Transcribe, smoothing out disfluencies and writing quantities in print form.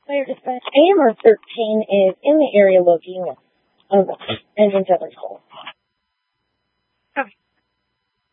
Player dispatch. AMR 13 is in the area looking of Engine 7's hole. Okay.